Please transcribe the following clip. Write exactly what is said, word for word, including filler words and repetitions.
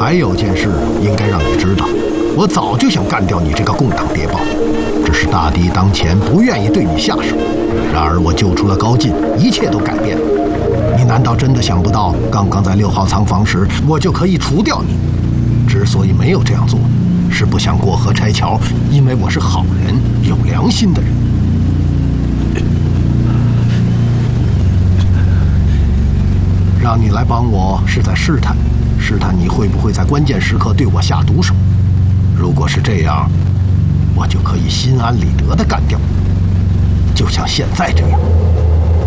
还有件事应该让你知道，我早就想干掉你这个共党谍报，只是大敌当前，不愿意对你下手。然而我救出了高进，一切都改变了。你难道真的想不到，刚刚在六号仓房时，我就可以除掉你？之所以没有这样做，是不想过河拆桥，因为我是好人，有良心的人。让你来帮我是在试探你，试探你会不会在关键时刻对我下毒手。如果是这样，我就可以心安理得地干掉你，就像现在这样。